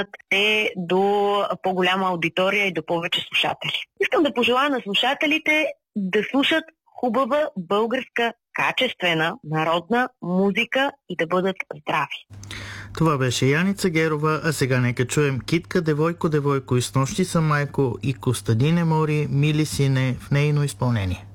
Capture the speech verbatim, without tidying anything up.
те до по-голяма аудитория и до повече слушатели. Искам да пожелая на слушателите да слушат хубава българска, качествена, народна музика и да бъдат здрави. Това беше Яница Герова, а сега нека чуем Китка, девойко, девойко и с нощи съм майко и Костадине Мори, мили сине в нейно изпълнение.